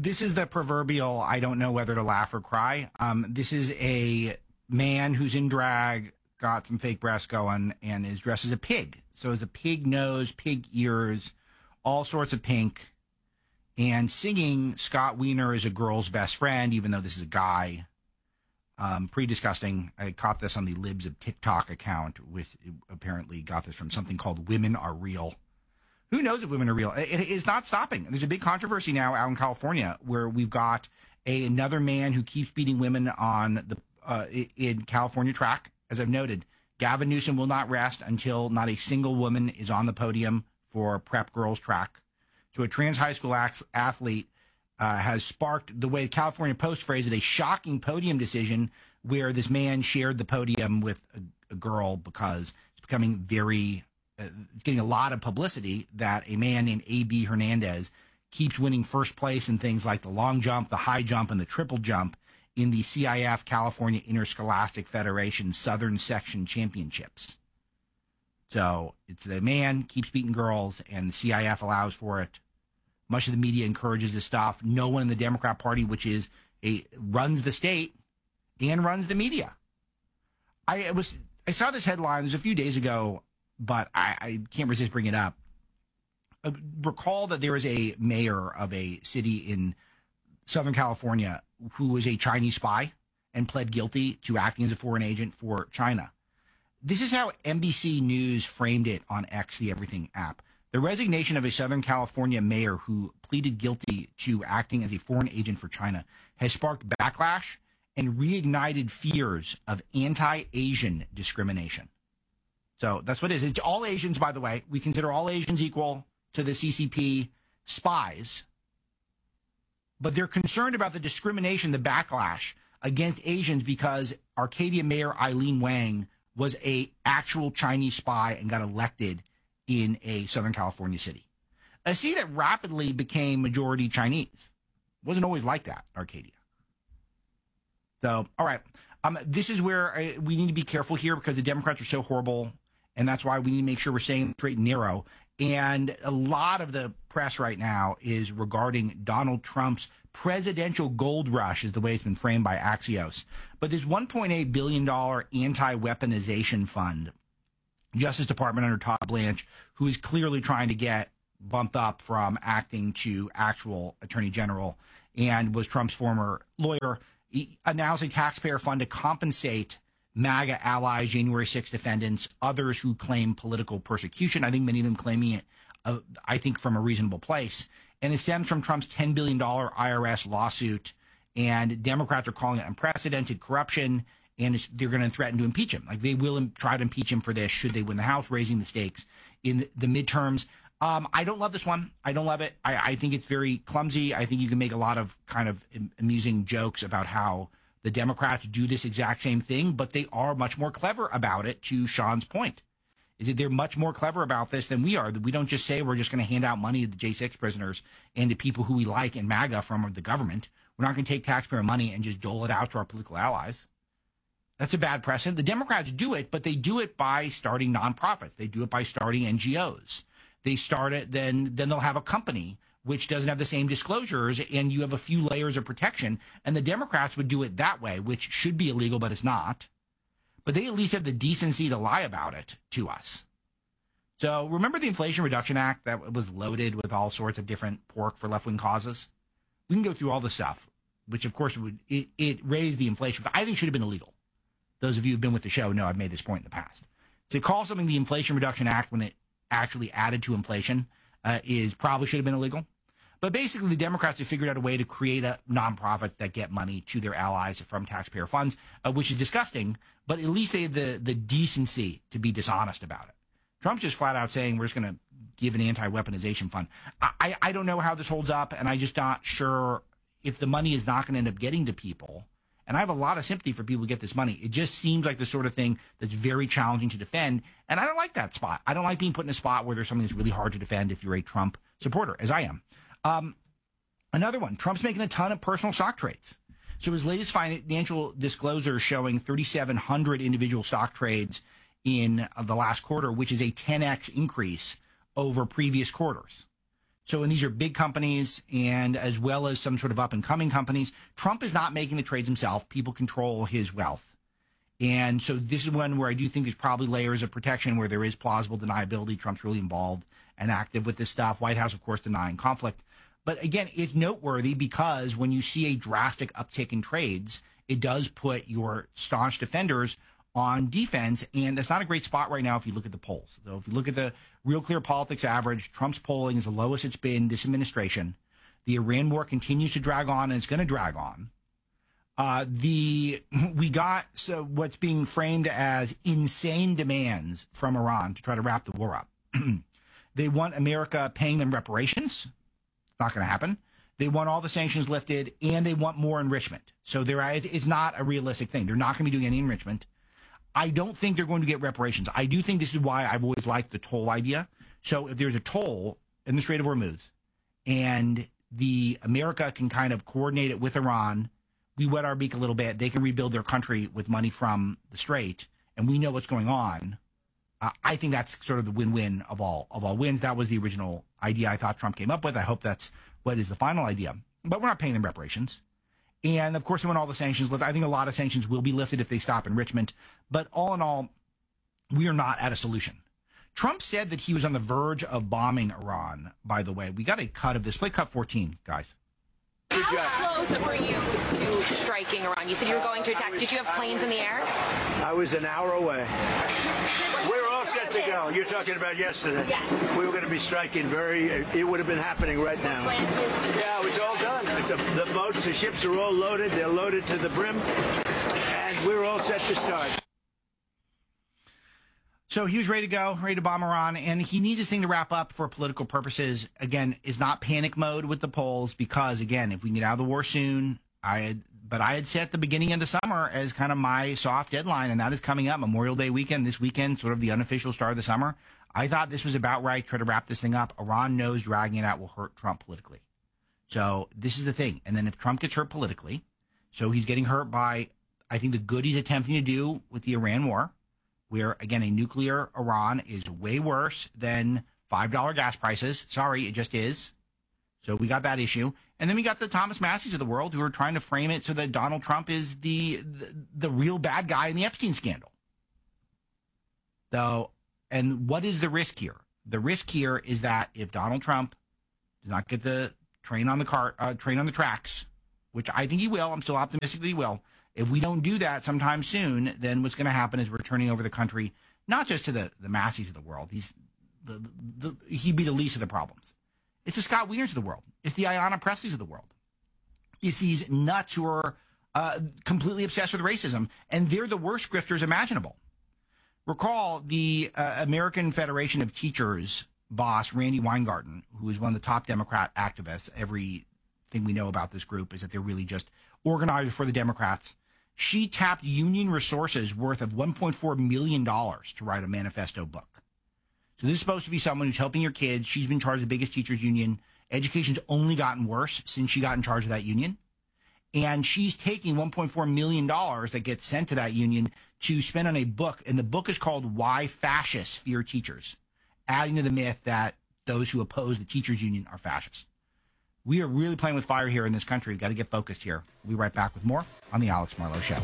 This is the proverbial, I don't know whether to laugh or cry. This is a man who's in drag, got some fake breasts going, and is dressed as a pig. So it's a pig nose, pig ears, all sorts of pink, and singing Scott Wiener is a girl's best friend, even though this is a guy. Pretty disgusting. I caught this on the Libs of TikTok account, which apparently got this from something called Women Are Real. Who knows if women are real? It is not stopping. There's a big controversy now out in California where we've got another man who keeps beating women on the in California track. As I've noted, Gavin Newsom will not rest until not a single woman is on the podium for prep girls track. So a trans high school athlete has sparked the way the California Post phrased it, a shocking podium decision where this man shared the podium with a girl because it's becoming it's getting a lot of publicity that a man named A.B. Hernandez keeps winning first place in things like the long jump, the high jump, and the triple jump in the CIF, California Interscholastic Federation Southern Section Championships. So it's the man keeps beating girls, and the CIF allows for it. Much of the media encourages this stuff. No one in the Democrat Party, which runs the state and runs the media. I saw this headline. It was a few days ago, but I can't resist bringing it up. Recall that there is a mayor of a city in Southern California who was a Chinese spy and pled guilty to acting as a foreign agent for China. This is how NBC News framed it on X, the Everything app. The resignation of a Southern California mayor who pleaded guilty to acting as a foreign agent for China has sparked backlash and reignited fears of anti-Asian discrimination. So that's what it is. It's all Asians, by the way. We consider all Asians equal to the CCP spies. But they're concerned about the discrimination, the backlash against Asians because Arcadia Mayor Eileen Wang was a actual Chinese spy and got elected in a Southern California city. A city that rapidly became majority Chinese. Wasn't always like that, Arcadia. So, all right. This is where we need to be careful here because the Democrats are so horrible. And that's why we need to make sure we're staying straight and narrow. And a lot of the press right now is regarding Donald Trump's presidential gold rush, is the way it's been framed by Axios. But there's $1.8 billion anti-weaponization fund, Justice Department under Todd Blanche, who is clearly trying to get bumped up from acting to actual attorney general and was Trump's former lawyer. He announced a taxpayer fund to compensate MAGA allies, January 6 defendants, others who claim political persecution. I think many of them claiming it, I think, from a reasonable place. And it stems from Trump's $10 billion IRS lawsuit. And Democrats are calling it unprecedented corruption. And they're going to threaten to impeach him. Like they will try to impeach him for this should they win the House, raising the stakes in the midterms. I don't love this one. I don't love it. I think it's very clumsy. I think you can make a lot of kind of amusing jokes about how the Democrats do this exact same thing, but they are much more clever about it, to Sean's point. Is that they're much more clever about this than we are. We don't just say we're just going to hand out money to the J6 prisoners and to people who we like in MAGA from the government. We're not going to take taxpayer money and just dole it out to our political allies. That's a bad precedent. The Democrats do it, but they do it by starting nonprofits. They do it by starting NGOs. They start it, then they'll have a company which doesn't have the same disclosures, and you have a few layers of protection. And the Democrats would do it that way, which should be illegal, but it's not. But they at least have the decency to lie about it to us. So remember the Inflation Reduction Act that was loaded with all sorts of different pork for left-wing causes? We can go through all the stuff, which of course it raised the inflation, but I think should have been illegal. Those of you who've been with the show know I've made this point in the past. To call something the Inflation Reduction Act when it actually added to inflation probably should have been illegal. But basically, the Democrats have figured out a way to create a nonprofit that get money to their allies from taxpayer funds, which is disgusting. But at least they have the decency to be dishonest about it. Trump's just flat out saying we're just going to give an anti-weaponization fund. I don't know how this holds up, and I'm just not sure if the money is not going to end up getting to people. And I have a lot of sympathy for people who get this money. It just seems like the sort of thing that's very challenging to defend. And I don't like that spot. I don't like being put in a spot where there's something that's really hard to defend if you're a Trump supporter, as I am. Another one, Trump's making a ton of personal stock trades. So his latest financial disclosure showing 3,700 individual stock trades in the last quarter, which is a 10x increase over previous quarters. So, and these are big companies and as well as some sort of up and coming companies. Trump is not making the trades himself. People control his wealth. And so this is one where I do think there's probably layers of protection where there is plausible deniability. Trump's really involved and active with this stuff. White House, of course, denying conflict. But again, it's noteworthy because when you see a drastic uptick in trades, it does put your staunch defenders on defense. And that's not a great spot right now if you look at the polls. So if you look at the Real Clear Politics average, Trump's polling is the lowest it's been this administration. The Iran war continues to drag on, and it's going to drag on. So what's being framed as insane demands from Iran to try to wrap the war up. They want America paying them reparations. It's not going to happen. They want all the sanctions lifted, and they want more enrichment. So it's not a realistic thing. They're not going to be doing any enrichment. I don't think they're going to get reparations. I do think this is why I've always liked the toll idea. So if there's a toll in the Strait of Hormuz and the America can kind of coordinate it with Iran, we wet our beak a little bit. They can rebuild their country with money from the Strait, and we know what's going on. I think that's sort of the win-win of all wins. That was the original idea I thought Trump came up with. I hope that's what is the final idea. But we're not paying them reparations. And, of course, when all the sanctions lift, I think a lot of sanctions will be lifted if they stop enrichment. But all in all, we are not at a solution. Trump said that he was on the verge of bombing Iran, by the way. We got a cut of this. Play cut 14, guys. How close were you to striking Iran? You said you were going to attack. Did you have planes in the air? I was an hour away. We were all set to go. You're talking about yesterday. Yes. We were going to be striking it would have been happening right now. Yeah, it was all done. The boats, the ships are all loaded. They're loaded to the brim. And we were all set to start. So he was ready to go, ready to bomb Iran, and he needs this thing to wrap up for political purposes. Again, it's not panic mode with the polls because, again, if we can get out of the war soon, I had set the beginning of the summer as kind of my soft deadline, and that is coming up, Memorial Day weekend, this weekend, sort of the unofficial start of the summer. I thought this was about right, try to wrap this thing up. Iran knows dragging it out will hurt Trump politically. So this is the thing. And then if Trump gets hurt politically, so he's getting hurt by, I think, the good he's attempting to do with the Iran war, where, again, a nuclear Iran is way worse than $5 gas prices. Sorry, it just is. So we got that issue. And then we got the Thomas Masseys of the world who are trying to frame it so that Donald Trump is the real bad guy in the Epstein scandal. So, and what is the risk here? The risk here is that if Donald Trump does not get the train on the tracks, which I think he will, I'm still optimistic that he will. If we don't do that sometime soon, then what's going to happen is we're turning over the country, not just to the Masseys of the world. He'd be the least of the problems. It's the Scott Wieners of the world. It's the Ayanna Presleys of the world. It's these nuts who are completely obsessed with racism, and they're the worst grifters imaginable. Recall the American Federation of Teachers boss, Randy Weingarten, who is one of the top Democrat activists. Everything we know about this group is that they're really just organizers for the Democrats. She tapped union resources worth of $1.4 million to write a manifesto book. So this is supposed to be someone who's helping your kids. She's been in charge of the biggest teachers union. Education's only gotten worse since she got in charge of that union. And she's taking $1.4 million that gets sent to that union to spend on a book. And the book is called Why Fascists Fear Teachers, adding to the myth that those who oppose the teachers union are fascists. We are really playing with fire here in this country. We've got to get focused here. We'll be right back with more on The Alex Marlow Show.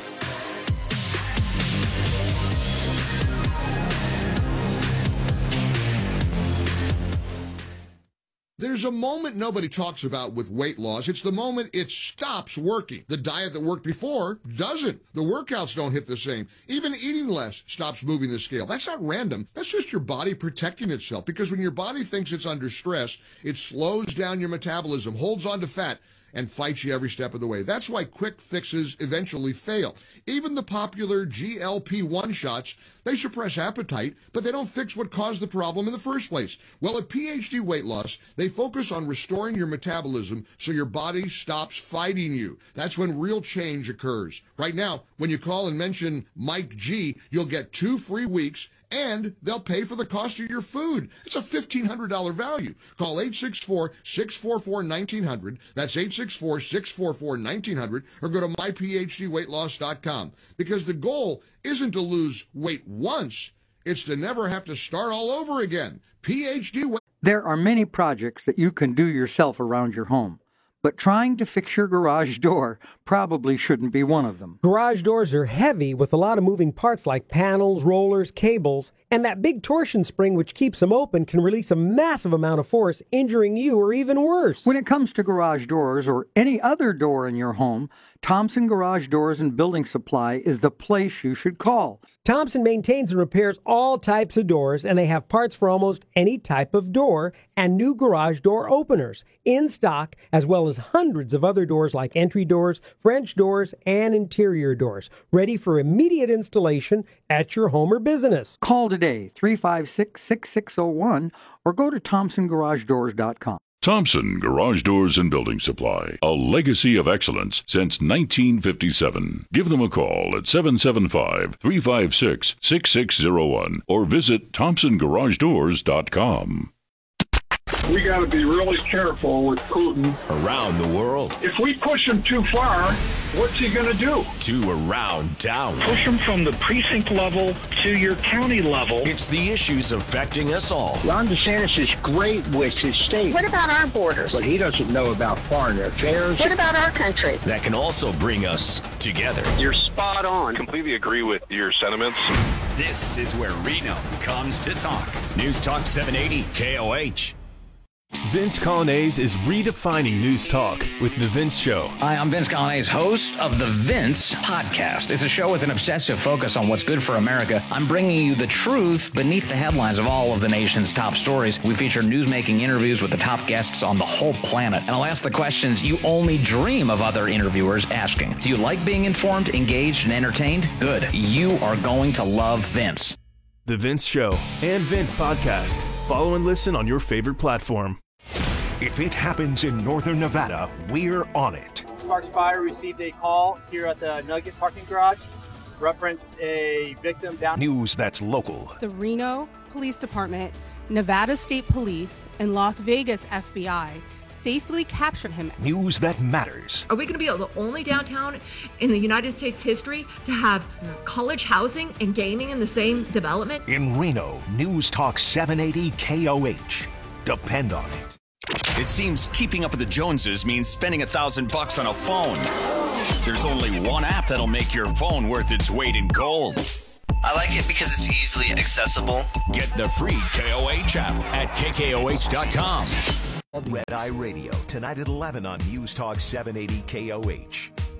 There's a moment nobody talks about with weight loss. It's the moment it stops working. The diet that worked before doesn't. The workouts don't hit the same. Even eating less stops moving the scale. That's not random. That's just your body protecting itself. Because when your body thinks it's under stress, it slows down your metabolism, holds on to fat, and fights you every step of the way. That's why quick fixes eventually fail. Even the popular GLP-1 shots, they suppress appetite, but they don't fix what caused the problem in the first place. Well, at PhD Weight Loss, they focus on restoring your metabolism so your body stops fighting you. That's when real change occurs. Right now, when you call and mention Mike G, you'll get 2 free weeks, and they'll pay for the cost of your food. It's a $1,500 value. Call 864-644-1900. That's 864-644-1900, or go to myphdweightloss.com. Because the goal isn't to lose weight once, it's to never have to start all over again. PhD Weight. There are many projects that you can do yourself around your home, but trying to fix your garage door probably shouldn't be one of them. Garage doors are heavy with a lot of moving parts like panels, rollers, cables, and that big torsion spring which keeps them open can release a massive amount of force, injuring you or even worse. When it comes to garage doors or any other door in your home, Thompson Garage Doors and Building Supply is the place you should call. Thompson maintains and repairs all types of doors, and they have parts for almost any type of door and new garage door openers in stock, as well as hundreds of other doors like entry doors, French doors, and interior doors, ready for immediate installation at your home or business. Call today, 356-6601, or go to ThompsonGarageDoors.com. Thompson Garage Doors and Building Supply, a legacy of excellence since 1957. Give them a call at 775-356-6601 or visit ThompsonGarageDoors.com. We got to be really careful with Putin. Around the world. If we push him too far, what's he going to do? To around town. Push him from the precinct level to your county level. It's the issues affecting us all. Ron DeSantis is great with his state. What about our borders? But he doesn't know about foreign affairs. What about our country? That can also bring us together. You're spot on. Completely agree with your sentiments. This is where Reno comes to talk. News Talk 780 KOH. Vince Colonnese is redefining news talk with The Vince Show. Hi, I'm Vince Colonnese, host of The Vince Podcast. It's a show with an obsessive focus on what's good for America. I'm bringing you the truth beneath the headlines of all of the nation's top stories. We feature news-making interviews with the top guests on the whole planet. And I'll ask the questions you only dream of other interviewers asking. Do you like being informed, engaged, and entertained? Good. You are going to love Vince. The Vince Show and Vince Podcast. Follow and listen on your favorite platform. If it happens in northern Nevada, we're on it. Sparks Fire received a call here at the Nugget parking garage. Reference a victim down. News that's local. The Reno Police Department, Nevada State Police, and Las Vegas FBI safely captured him. News that matters. Are we going to be the only downtown in the United States history to have college housing and gaming in the same development? In Reno, News Talk 780 KOH. Depend on it. It seems keeping up with the Joneses means spending $1,000 on a phone. There's only one app that'll make your phone worth its weight in gold. I like it because it's easily accessible. Get the free KOH app at KKOH.com. Red Eye Radio, tonight at 11 on News Talk 780 KOH.